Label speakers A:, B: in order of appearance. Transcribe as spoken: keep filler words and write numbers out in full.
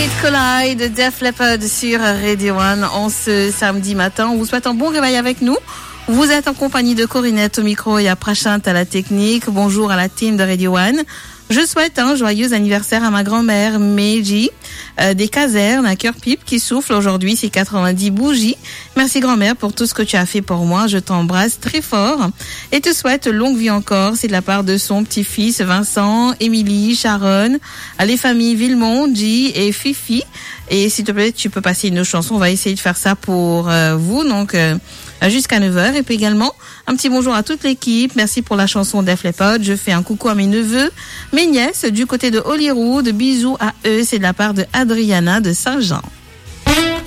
A: Fate Collide de Def Leppard sur Radio One en ce samedi matin. On vous souhaite un bon réveil avec nous. Vous êtes en compagnie de Corinette au micro et à Prachant à la technique. Bonjour à la team de Radio One. Je souhaite un joyeux anniversaire à ma grand-mère Meiji euh, des Casernes à Cœur-Pipe qui souffle aujourd'hui ses quatre-vingt-dix bougies. Merci grand-mère pour tout ce que tu as fait pour moi. Je t'embrasse très fort et te souhaite longue vie encore. C'est de la part de son petit-fils Vincent, Émilie, Sharon, les familles Villemont, G et Fifi. Et s'il te plaît, tu peux passer une autre chanson. On va essayer de faire ça pour euh, vous. Donc euh, jusqu'à neuf heures. Et puis également, un petit bonjour à toute l'équipe. Merci pour la chanson Def Leppard. Je fais un coucou à mes neveux, mes nièces du côté de Holyrood. Bisous à eux. C'est de la part de Adriana de Saint-Jean.